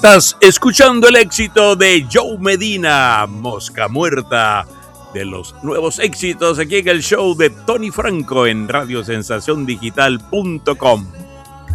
Estás escuchando el éxito de Joe Medina, Mosca Muerta, de los nuevos éxitos aquí en el show de Tony Franco en radiosensaciondigital.com.